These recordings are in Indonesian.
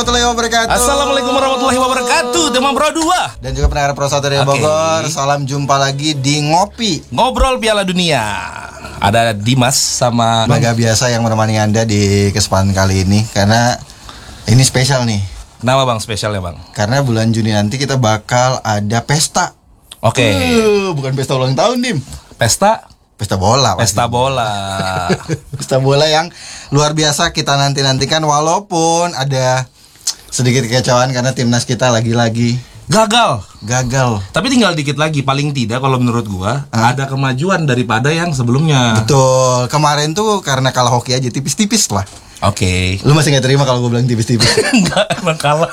warahmatullahi wabarakatuh. Assalamualaikum warahmatullahi wabarakatuh. Teman Pro 2 dan juga pendengar Pro 1 dari Bogor. Salam jumpa lagi di Ngopi Ngobrol Piala Dunia. Ada Dimas sama Naga biasa yang menemani Anda di kesempatan kali ini. Karena ini spesial nih. Kenapa bang spesialnya bang? Karena bulan Juni nanti kita bakal ada pesta. Oke. Bukan pesta ulang tahun, Dim. Pesta bola. Pesta bola. Pesta bola yang luar biasa kita nantikan, walaupun ada sedikit kekecewaan karena timnas kita lagi-lagi gagal. Gagal. Tapi tinggal dikit lagi, paling tidak kalau menurut gua ada kemajuan daripada yang sebelumnya. Betul. Kemarin tuh karena kalah hoki aja tipis-tipis lah. Oke. Lu masih gak terima kalau gue bilang tipis-tipis? Enggak, emang kalah.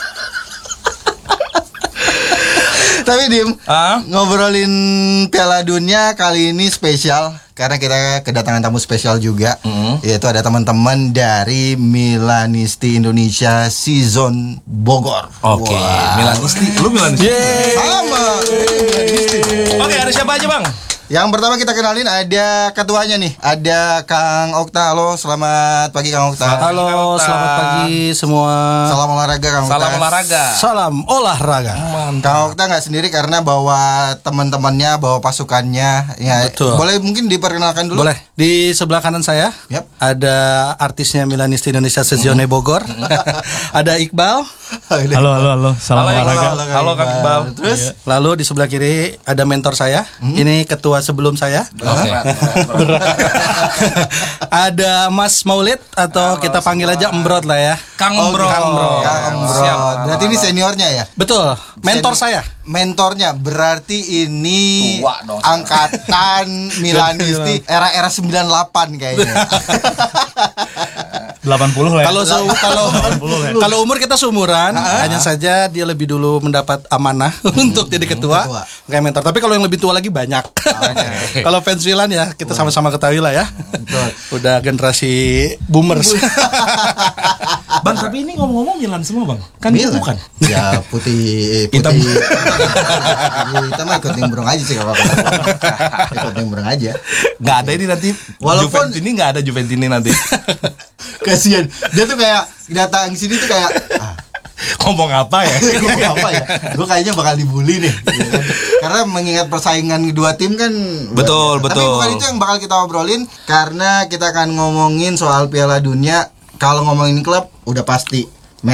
Tapi Dim, ngobrolin Piala Dunia kali ini spesial karena kita kedatangan tamu spesial juga, yaitu ada teman-teman dari Milanisti Indonesia Season Bogor. Oke, Milanisti. Lu Milanisti? Sama. Oke, ada siapa aja bang? Yang pertama kita kenalin ada ketuanya nih, ada Kang Okta. Halo, selamat pagi Kang Okta. Halo, selamat pagi semua. Salam olahraga Kang Okta. Salam olahraga. Salam olahraga. Kang Okta nggak sendiri karena bawa teman-temannya, bawa pasukannya. Ya, betul. Boleh mungkin diperkenalkan dulu? Boleh. Di sebelah kanan saya ada artisnya Milanisti Indonesia Season Bogor. Ada Iqbal. Halo. Salam olahraga. Halo Kang Iqbal. Terus Lalu di sebelah kiri ada mentor saya. Ini ketua sebelum saya. Oke. Ada Mas Maulid atau kita panggil aja Embrot lah ya. Kang Bro. Kang Bro. Siap. Berarti ini seniornya ya? Betul. Mentor saya. Mentornya berarti ini Tua dong. angkatan Milanisti era-era 98 kayaknya. 80 lah ya. Kalau umur kita seumuran, hanya saja dia lebih dulu mendapat amanah untuk jadi ketua, kayak mentor. Tapi kalau yang lebih tua lagi banyak. Kalau fans Milan ya kita sama-sama ketahui lah ya. Udah generasi boomers. Bang, tapi ini ngomong-ngomong Milan semua bang. Kan Milan. bukan. Ya putih. Hitam. Kita mah ikut nimbrung aja sih kalau ikut nimbrung aja. Nggak ada ini nanti. Walaupun Juventini nggak ada Juventini nanti. Kasian. Dia tuh kayak datang sini tuh kayak Ngomong apa ya? Gue kayaknya bakal dibully nih. Karena mengingat persaingan dua tim kan. Betul. Tapi bukan itu yang bakal kita obrolin. Karena kita akan ngomongin soal Piala Dunia. Kalau ngomongin klub udah pasti